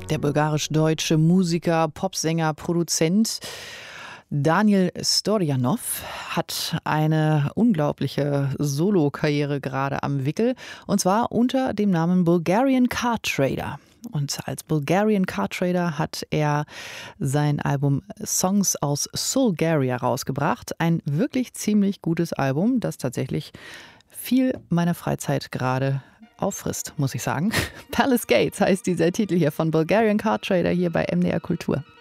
Der bulgarisch-deutsche Musiker, Popsänger, Produzent Daniel Storjanov hat eine unglaubliche Solo-Karriere gerade am Wickel, und zwar unter dem Namen Bulgarian Car Trader. Und als Bulgarian Car Trader hat er sein Album Songs aus Bulgaria rausgebracht. Ein wirklich ziemlich gutes Album, das tatsächlich viel meiner Freizeit gerade auffrisst, muss ich sagen. Palace Gates heißt dieser Titel hier von Bulgarian Car Trader hier bei MDR Kultur.